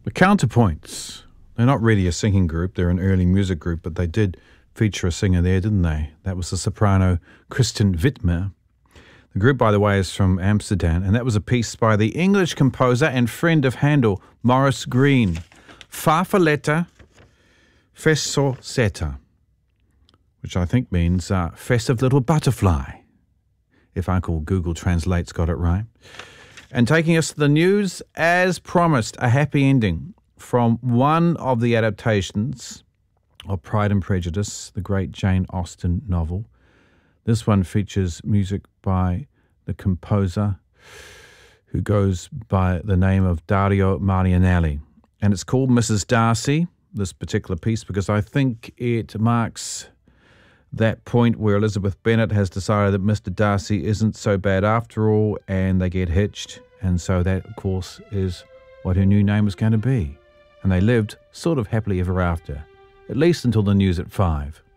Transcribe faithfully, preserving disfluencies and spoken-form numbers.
The Counterpoints. They're not really a singing group. They're an early music group, but they did feature a singer there, didn't they? That was the soprano Kristen Wittmer. The group, by the way, is from Amsterdam, and that was a piece by the English composer and friend of Handel, Maurice Greene. Farfalletta Fessosetta, which I think means uh, festive little butterfly, if Uncle Google Translate's got it right. And taking us to the news, as promised, a happy ending from one of the adaptations of Pride and Prejudice, the great Jane Austen novel. This one features music by the composer who goes by the name of Dario Marianelli. And it's called Missus Darcy, this particular piece, because I think it marks that point where Elizabeth Bennet has decided that Mister Darcy isn't so bad after all, and they get hitched. And so that, of course, is what her new name was going to be. And they lived sort of happily ever after, at least until the news at five.